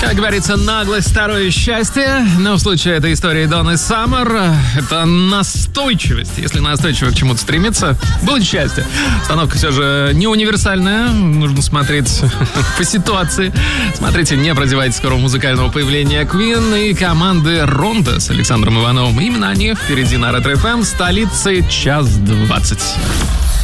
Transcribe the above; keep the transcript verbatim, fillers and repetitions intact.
Как говорится, наглость, второе счастье. Но в случае этой истории Donny Summer это настойчивость. Если настойчиво к чему-то стремиться, будет счастье. Установка все же не универсальная. Нужно смотреть по ситуации. Смотрите, не прозевайте скорого музыкального появления Queen и команды Ронда с Александром Ивановым. Именно они впереди на Ретро эф эм в столице час двадцать.